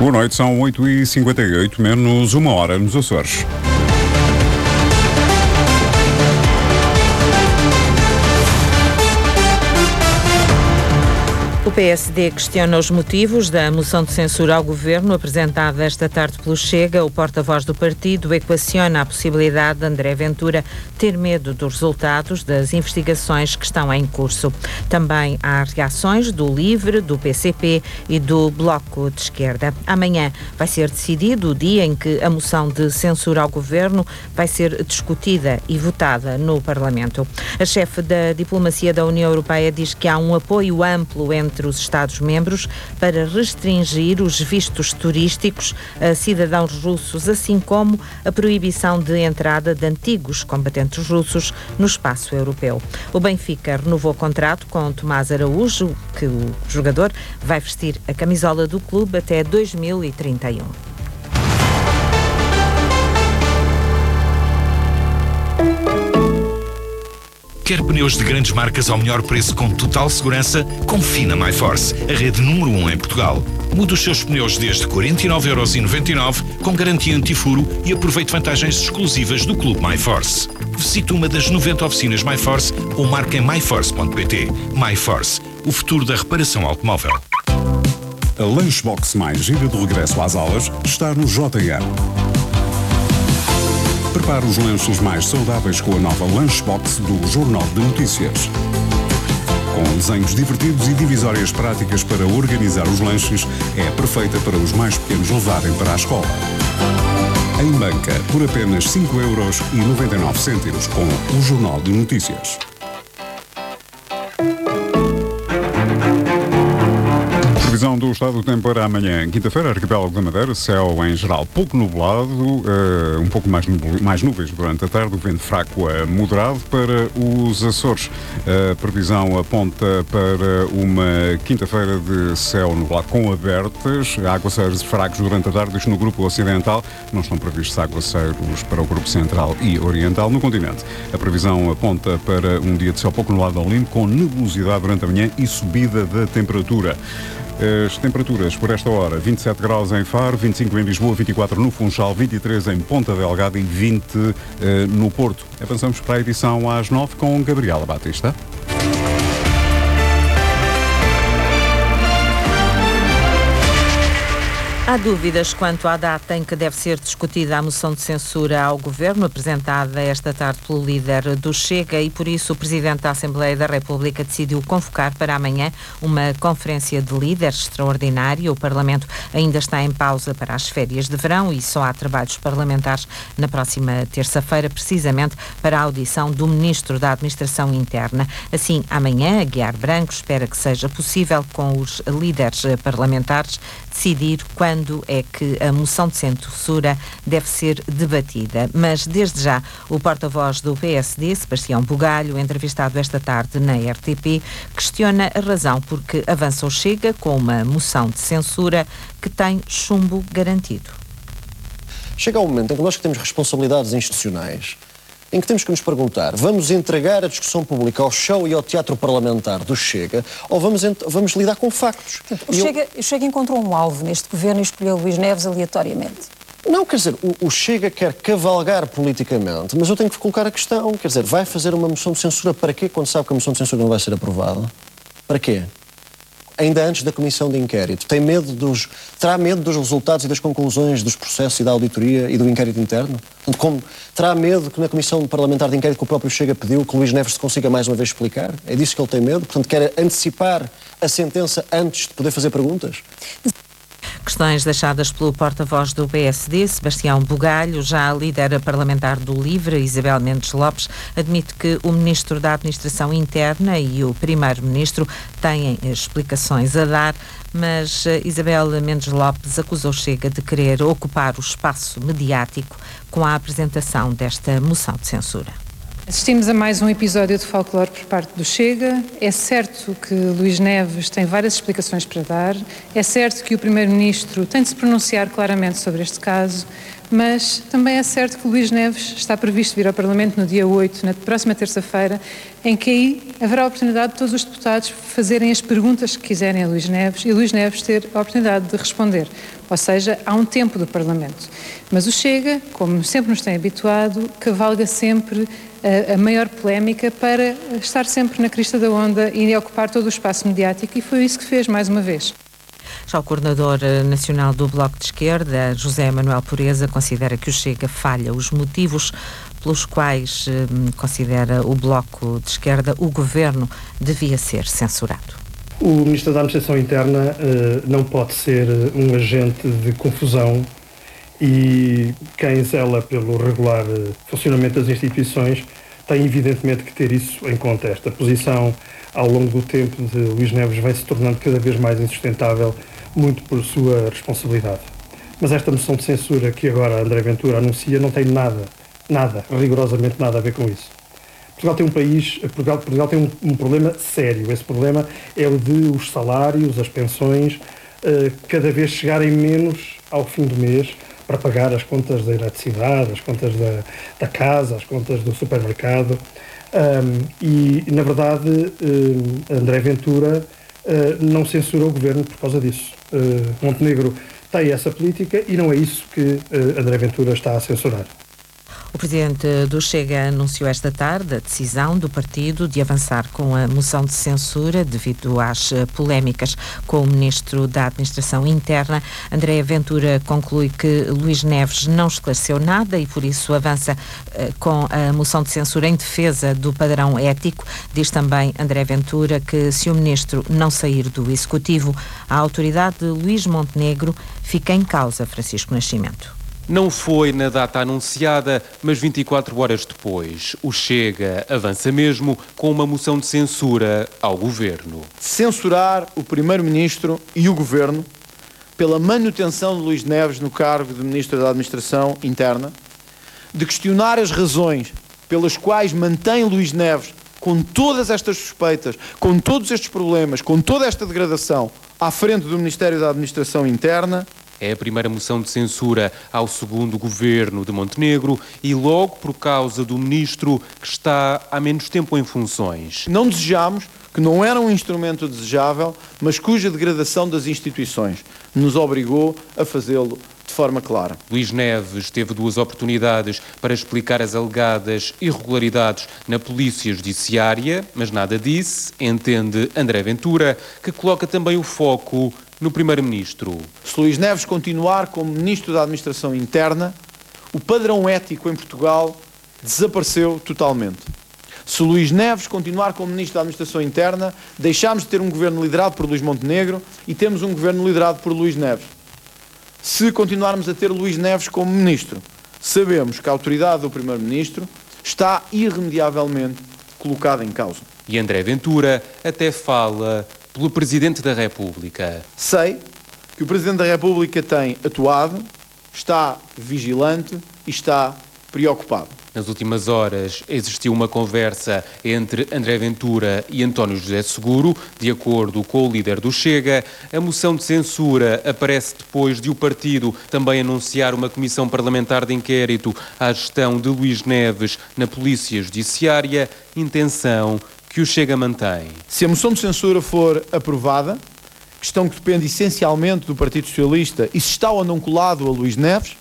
Boa noite, são 8h58, menos uma hora nos Açores. O PSD questiona os motivos da moção de censura ao Governo apresentada esta tarde pelo Chega. O porta-voz do partido equaciona a possibilidade de André Ventura ter medo dos resultados das investigações que estão em curso. Também há reações do LIVRE, do PCP e do Bloco de Esquerda. Amanhã vai ser decidido o dia em que a moção de censura ao Governo vai ser discutida e votada no Parlamento. A chefe da diplomacia da União Europeia diz que há um apoio amplo entre os Estados-membros para restringir os vistos turísticos a cidadãos russos, assim como a proibição de entrada de antigos combatentes russos no espaço europeu. O Benfica renovou o contrato com Tomás Araújo, que o jogador vai vestir a camisola do clube até 2031. Quer pneus de grandes marcas ao melhor preço com total segurança? Confie na MyForce, a rede número 1 em Portugal. Mude os seus pneus desde 49,99€ com garantia antifuro e aproveite vantagens exclusivas do Clube MyForce. Visite uma das 90 oficinas MyForce ou marque em myforce.pt. MyForce, o futuro da reparação automóvel. A Lunchbox mais gira de regresso às aulas está no JM. Prepare os lanches mais saudáveis com a nova Lunchbox do Jornal de Notícias. Com desenhos divertidos e divisórias práticas para organizar os lanches, é perfeita para os mais pequenos levarem para a escola. Em banca, por apenas 5,99€ com o Jornal de Notícias. Previsão do estado do tempo para amanhã, quinta-feira, arquipélago da Madeira, céu em geral pouco nublado, um pouco mais nuvens durante a tarde, o vento fraco a moderado. Para os Açores, a previsão aponta para uma quinta-feira de céu nublado com abertas, aguaceiros fracos durante a tarde, isto no grupo ocidental, não estão previstos aguaceiros para o grupo central e oriental. No continente, a previsão aponta para um dia de céu pouco nublado ao limpo, com nebulosidade durante a manhã e subida da temperatura. As temperaturas por esta hora: 27 graus em Faro, 25 em Lisboa, 24 no Funchal, 23 em Ponta Delgada e 20 no Porto. Avançamos para a edição às 9 com Gabriela Batista. Há dúvidas quanto à data em que deve ser discutida a moção de censura ao Governo, apresentada esta tarde pelo líder do Chega, e por isso o Presidente da Assembleia da República decidiu convocar para amanhã uma conferência de líderes extraordinária. O Parlamento ainda está em pausa para as férias de verão e só há trabalhos parlamentares na próxima terça-feira, precisamente para a audição do Ministro da Administração Interna. Assim, amanhã, Aguiar Branco espera que seja possível, com os líderes parlamentares, decidir quando é que a moção de censura deve ser debatida. Mas, desde já, o porta-voz do PSD, Sebastião Bugalho, entrevistado esta tarde na RTP, questiona a razão por que avança o Chega com uma moção de censura que tem chumbo garantido. Chega um momento em que nós que temos responsabilidades institucionais, em que temos que nos perguntar: vamos entregar a discussão pública ao show e ao teatro parlamentar do Chega, ou vamos lidar com factos? O Chega encontrou um alvo neste governo e escolheu Luís Neves aleatoriamente. Não, quer dizer, o Chega quer cavalgar politicamente, mas eu tenho que colocar a questão, quer dizer, vai fazer uma moção de censura para quê, quando sabe que a moção de censura não vai ser aprovada? Para quê? Ainda antes da comissão de inquérito, terá medo dos resultados e das conclusões dos processos e da auditoria e do inquérito interno? Terá medo que na comissão parlamentar de inquérito que o próprio Chega pediu, que Luís Neves se consiga mais uma vez explicar? É disso que ele tem medo? Portanto, quer antecipar a sentença antes de poder fazer perguntas? Questões deixadas pelo porta-voz do PSD, Sebastião Bugalho. Já a líder parlamentar do LIVRE, Isabel Mendes Lopes, admite que o Ministro da Administração Interna e o Primeiro-Ministro têm explicações a dar, mas Isabel Mendes Lopes acusou Chega de querer ocupar o espaço mediático com a apresentação desta moção de censura. Assistimos a mais um episódio de folclore por parte do Chega. É certo que Luís Neves tem várias explicações para dar. É certo que o Primeiro-Ministro tem de se pronunciar claramente sobre este caso. Mas também é certo que Luís Neves está previsto vir ao Parlamento no dia 8, na próxima terça-feira, em que aí haverá a oportunidade de todos os deputados fazerem as perguntas que quiserem a Luís Neves e Luís Neves ter a oportunidade de responder. Ou seja, há um tempo do Parlamento. Mas o Chega, como sempre nos tem habituado, cavalga sempre a maior polémica para estar sempre na crista da onda e ocupar todo o espaço mediático, e foi isso que fez mais uma vez. Já o coordenador nacional do Bloco de Esquerda, José Manuel Pureza, considera que o Chega falha os motivos pelos quais considera o Bloco de Esquerda o governo devia ser censurado. O Ministro da Administração Interna não pode ser um agente de confusão, e quem zela pelo regular funcionamento das instituições tem evidentemente que ter isso em conta. Esta posição, ao longo do tempo de Luís Neves, vem se tornando cada vez mais insustentável, muito por sua responsabilidade. Mas esta moção de censura que agora André Ventura anuncia não tem nada, rigorosamente nada a ver com isso. Portugal tem um problema sério. Esse problema é o de os salários, as pensões, cada vez chegarem menos ao fim do mês para pagar as contas da eletricidade, as contas da casa, as contas do supermercado. E, na verdade, André Ventura não censura o governo por causa disso. Montenegro tem essa política e não é isso que André Ventura está a censurar. O presidente do Chega anunciou esta tarde a decisão do partido de avançar com a moção de censura devido às polémicas com o ministro da Administração Interna. André Ventura conclui que Luís Neves não esclareceu nada e por isso avança com a moção de censura em defesa do padrão ético. Diz também André Ventura que se o ministro não sair do Executivo, a autoridade de Luís Montenegro fica em causa. Francisco Nascimento. Não foi na data anunciada, mas 24 horas depois, o Chega avança mesmo com uma moção de censura ao Governo. Censurar o Primeiro-Ministro e o Governo pela manutenção de Luís Neves no cargo de Ministro da Administração Interna, de questionar as razões pelas quais mantém Luís Neves, com todas estas suspeitas, com todos estes problemas, com toda esta degradação, à frente do Ministério da Administração Interna. É a primeira moção de censura ao segundo governo de Montenegro e logo por causa do ministro que está há menos tempo em funções. Não desejamos, que não era um instrumento desejável, mas cuja degradação das instituições nos obrigou a fazê-lo de forma clara. Luís Neves teve duas oportunidades para explicar as alegadas irregularidades na Polícia Judiciária, mas nada disse, entende André Ventura, que coloca também o foco no Primeiro-Ministro. Se Luís Neves continuar como Ministro da Administração Interna, o padrão ético em Portugal desapareceu totalmente. Se Luís Neves continuar como Ministro da Administração Interna, deixamos de ter um governo liderado por Luís Montenegro e temos um governo liderado por Luís Neves. Se continuarmos a ter Luís Neves como Ministro, sabemos que a autoridade do Primeiro-Ministro está irremediavelmente colocada em causa. E André Ventura até fala pelo Presidente da República. Sei que o Presidente da República tem atuado, está vigilante e está preocupado. Nas últimas horas existiu uma conversa entre André Ventura e António José Seguro, de acordo com o líder do Chega. A moção de censura aparece depois de o partido também anunciar uma comissão parlamentar de inquérito à gestão de Luís Neves na Polícia Judiciária, intenção que o Chega mantém. Se a moção de censura for aprovada, questão que depende essencialmente do Partido Socialista, e se está ou não colado a Luís Neves,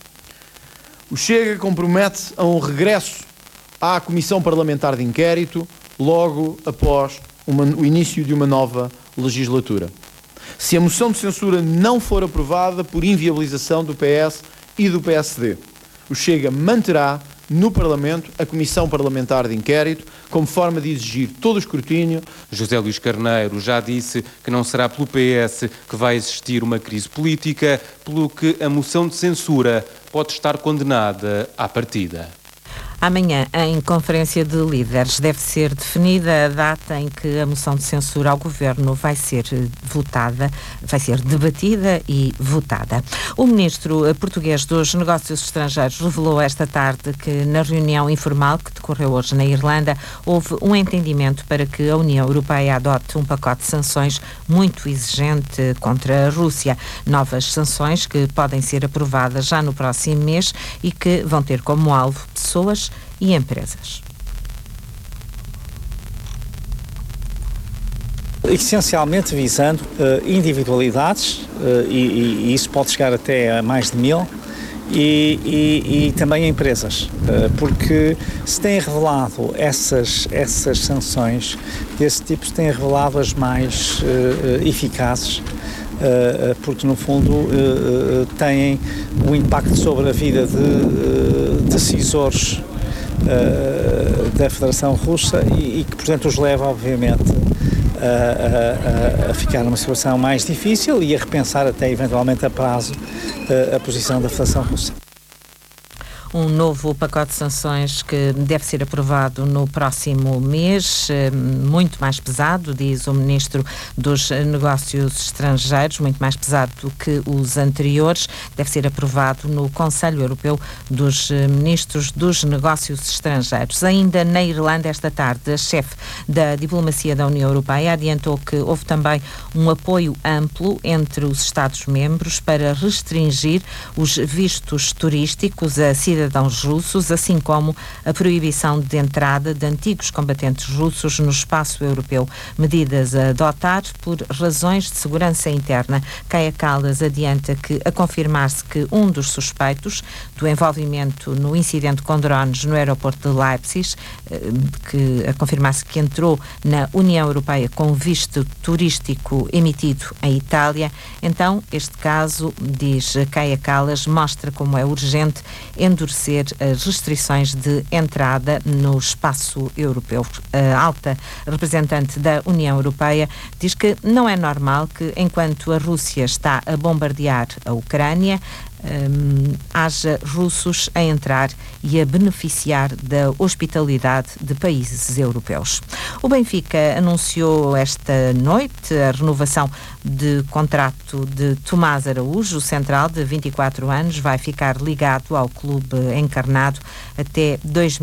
o Chega compromete a um regresso à Comissão Parlamentar de Inquérito logo após o início de uma nova legislatura. Se a moção de censura não for aprovada por inviabilização do PS e do PSD, o Chega manterá no Parlamento a Comissão Parlamentar de Inquérito como forma de exigir todo o escrutínio. José Luís Carneiro já disse que não será pelo PS que vai existir uma crise política, pelo que a moção de censura pode estar condenada à partida. Amanhã, em conferência de líderes, deve ser definida a data em que a moção de censura ao governo vai ser votada, vai ser debatida e votada. O ministro português dos Negócios Estrangeiros revelou esta tarde que, na reunião informal que decorreu hoje na Irlanda, houve um entendimento para que a União Europeia adote um pacote de sanções muito exigente contra a Rússia. Novas sanções que podem ser aprovadas já no próximo mês e que vão ter como alvo pessoas e empresas. Essencialmente visando individualidades e isso pode chegar até a mais de 1000 e também a empresas, porque se têm revelado essas sanções desse tipo, se têm revelado as mais eficazes, porque no fundo têm um impacto sobre a vida de decisores da Federação Russa e que, portanto, os leva, obviamente, a ficar numa situação mais difícil e a repensar até eventualmente a prazo a posição da Federação Russa. Um novo pacote de sanções que deve ser aprovado no próximo mês, muito mais pesado, diz o Ministro dos Negócios Estrangeiros, muito mais pesado do que os anteriores. Deve ser aprovado no Conselho Europeu dos Ministros dos Negócios Estrangeiros. Ainda na Irlanda, esta tarde, a chefe da diplomacia da União Europeia adiantou que houve também um apoio amplo entre os Estados-membros para restringir os vistos turísticos a cidadãos russos, assim como a proibição de entrada de antigos combatentes russos no espaço europeu. Medidas a adotar por razões de segurança interna. Kaja Kallas adianta que, a confirmar-se que um dos suspeitos do envolvimento no incidente com drones no aeroporto de Leipzig, a confirmar-se que entrou na União Europeia com visto turístico emitido em Itália, então este caso, diz Kaja Kallas, mostra como é urgente endurecer as restrições de entrada no espaço europeu. A alta representante da União Europeia diz que não é normal que, enquanto a Rússia está a bombardear a Ucrânia, haja russos a entrar e a beneficiar da hospitalidade de países europeus. O Benfica anunciou esta noite a renovação de contrato de Tomás Araújo. O central de 24 anos vai ficar ligado ao clube encarnado até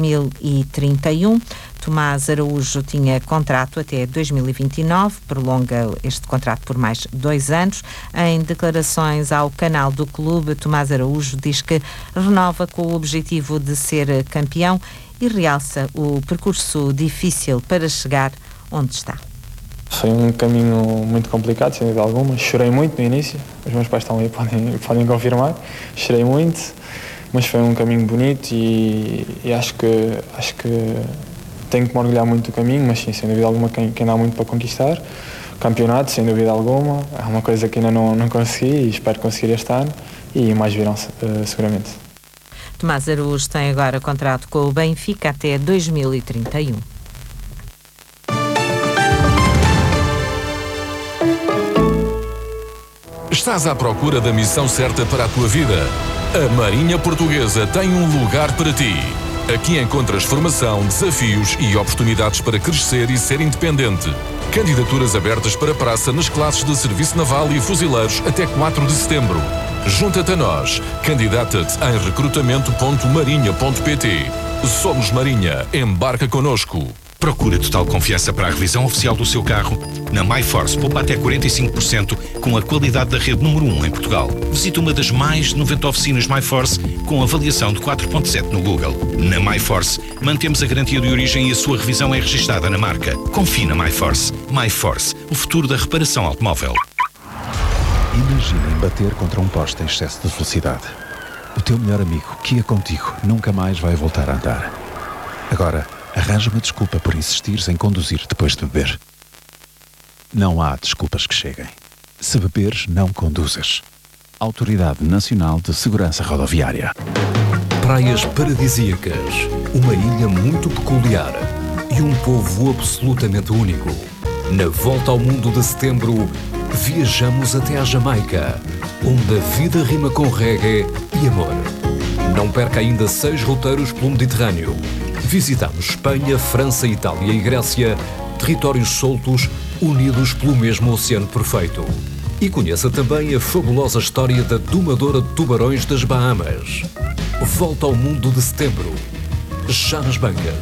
2031. Tomás Araújo tinha contrato até 2029, prolonga este contrato por mais 2 anos. Em declarações ao canal do clube, Tomás Araújo diz que renova com o objetivo de ser campeão e realça o percurso difícil para chegar onde está. Foi um caminho muito complicado, sem dúvida alguma. Chorei muito no início, os meus pais estão ali, podem confirmar. Chorei muito, mas foi um caminho bonito e acho que tenho que me orgulhar muito do caminho, mas sim, sem dúvida alguma, quem há muito para conquistar. Campeonato, sem dúvida alguma, é uma coisa que ainda não consegui e espero conseguir este ano e mais virão seguramente. Tomás Araújo tem agora contrato com o Benfica até 2031. Estás à procura da missão certa para a tua vida? A Marinha Portuguesa tem um lugar para ti. Aqui encontras formação, desafios e oportunidades para crescer e ser independente. Candidaturas abertas para praça nas classes de Serviço Naval e Fuzileiros até 4 de setembro. Junta-te a nós. Candidata-te em recrutamento.marinha.pt. Somos Marinha. Embarca connosco. Procura total confiança para a revisão oficial do seu carro? Na MyForce poupa até 45% com a qualidade da rede número 1 em Portugal. Visite uma das mais de 90 oficinas MyForce com avaliação de 4.7 no Google. Na MyForce mantemos a garantia de origem e a sua revisão é registada na marca. Confie na MyForce. MyForce, o futuro da reparação automóvel. Imaginem bater contra um poste em excesso de velocidade. O teu melhor amigo, que ia contigo, nunca mais vai voltar a andar. Agora, arranja uma desculpa por insistires em conduzir depois de beber. Não há desculpas que cheguem. Se beberes, não conduzas. Autoridade Nacional de Segurança Rodoviária. Praias paradisíacas, uma ilha muito peculiar e um povo absolutamente único. Na volta ao mundo de setembro, viajamos até à Jamaica, onde a vida rima com reggae e amor. Não perca ainda 6 roteiros pelo Mediterrâneo. Visitamos Espanha, França, Itália e Grécia, territórios soltos, unidos pelo mesmo oceano perfeito. E conheça também a fabulosa história da domadora de tubarões das Bahamas. Volta ao mundo de setembro. Já nas bancas.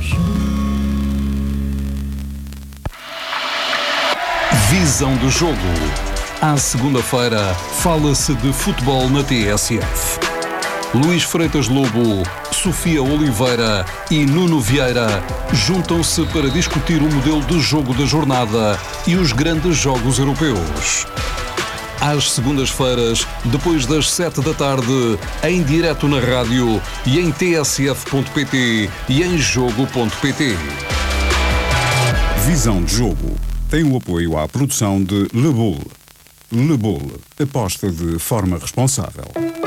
Visão do jogo. À segunda-feira, fala-se de futebol na TSF. Luís Freitas Lobo, Sofia Oliveira e Nuno Vieira juntam-se para discutir o modelo de jogo da jornada e os grandes jogos europeus. Às segundas-feiras, depois das 7 da tarde, em direto na rádio e em tsf.pt e em jogo.pt. Visão de jogo. Tem o apoio à produção de Le Boule. Le Boule. Aposta de forma responsável.